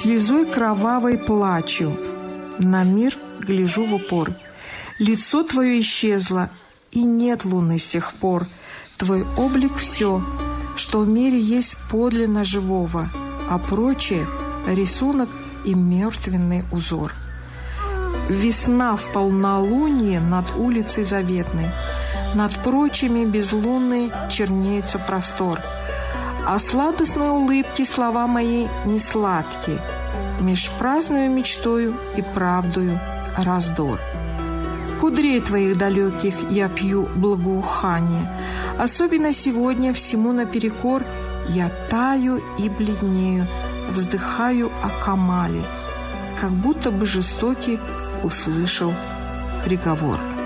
Слезой кровавой плачу, на мир гляжу в упор. Лицо твое исчезло, и нет луны с тех пор. Твой облик все, что в мире есть подлинно живого, а прочее — рисунок и мертвенный узор. Весна в полнолуние над улицей заветной, над прочими безлунной чернеется простор, а сладостные улыбки слова мои не сладкие, меж праздную мечтою и правдою раздор. Кудрей твоих далеких я пью благоухание, особенно сегодня всему наперекор я таю и бледнею, вздыхаю о Камале, как будто бы жестокий услышал приговор.